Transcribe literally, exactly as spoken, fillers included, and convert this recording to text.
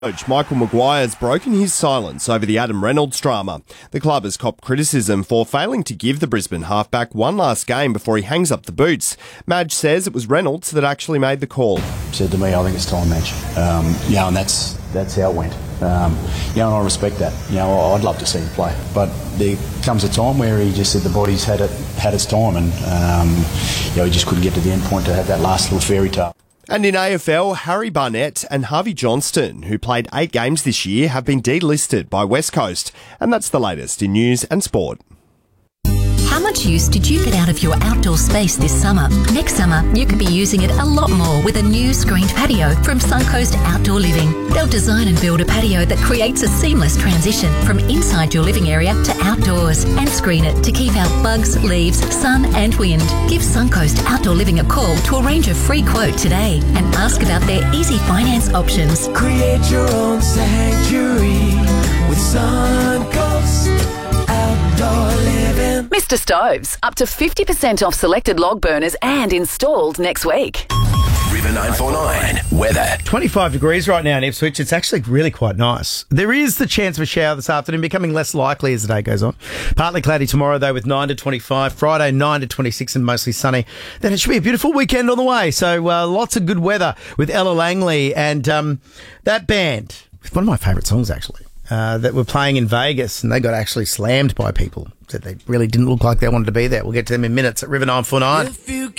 Coach Michael Maguire has broken his silence over the Adam Reynolds drama. The club has copped criticism for failing to give the Brisbane halfback one last game before he hangs up the boots. Madge says it was Reynolds that actually made the call. He said to me, I think it's time, Madge. Um, yeah, and that's that's how it went. Um, yeah, and I respect that. You know, I'd love to see him play, but there comes a time where he just said the body's had it had its time, and um, you know, he just couldn't get to the end point to have that last little fairy tale. And in A F L, Harry Barnett and Harvey Johnston, who played eight games this year, have been delisted by West Coast. And that's the latest in news and sport. How much use did you get out of your outdoor space this summer? Next summer, you could be using it a lot more with a new screened patio from Suncoast Outdoor Living. They'll design and build a patio that creates a seamless transition from inside your living area to outdoors and screen it to keep out bugs, leaves, sun and wind. Give Suncoast Outdoor Living a call to arrange a free quote today and ask about their easy finance options. Create your own sanctuary with Suncoast Outdoor Living. Mister Stoves, up to fifty percent off selected log burners and installed next week. River nine four nine weather. twenty-five degrees right now in Ipswich. It's actually really quite nice. There is the chance of a shower this afternoon, becoming less likely as the day goes on. Partly cloudy tomorrow, though, with nine to twenty-five. Friday, nine to twenty-six and mostly sunny. Then it should be a beautiful weekend on the way. So uh, lots of good weather with Ella Langley and um, that band. One of my favourite songs, actually. Uh, that were playing in Vegas, and they got actually slammed by people. Said they really didn't look like they wanted to be there. We'll get to them in minutes at River nine four nine.